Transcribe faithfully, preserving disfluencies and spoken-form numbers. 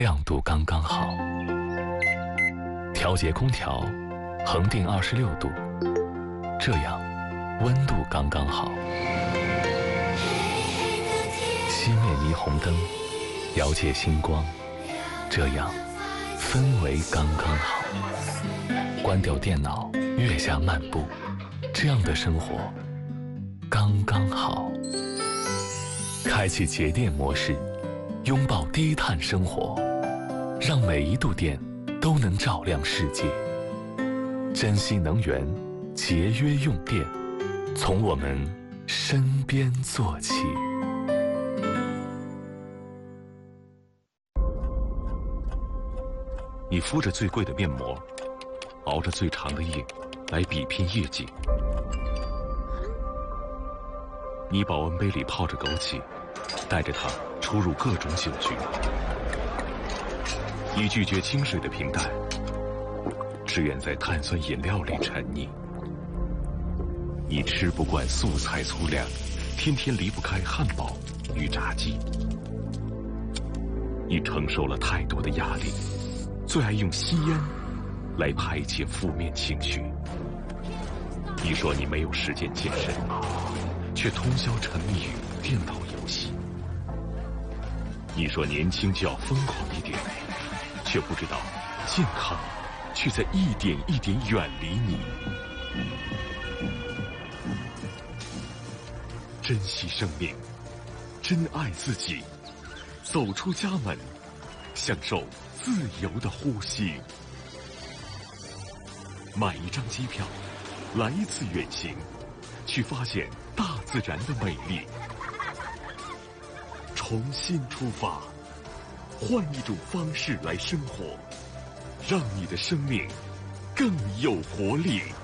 亮度刚刚好。调节空调，恒定二十六度，这样温度刚刚好。熄灭霓虹灯，调节星光，这样氛围刚刚好。关掉电脑，月下漫步，这样的生活刚刚好。开启节电模式，拥抱低碳生活，让每一度电都能照亮世界。珍惜能源，节约用电，从我们身边做起。 你敷着最贵的面膜，熬着最长的夜，来比拼业绩。你保温杯里泡着枸杞，带着它出入各种酒局。你拒绝清水的平淡，只愿在碳酸饮料里沉溺。你吃不惯素菜粗粮，天天离不开汉堡与炸鸡。你承受了太多的压力，最爱用吸烟来排解负面情绪。你说你没有时间健身，却通宵沉迷于电脑游戏。你说年轻就要疯狂一点，却不知道健康却在一点一点远离你。珍惜生命，珍爱自己，走出家门，享受自由的呼吸。买一张机票，来一次远行，去发现大自然的美丽。重新出发，换一种方式来生活，让你的生命更有活力。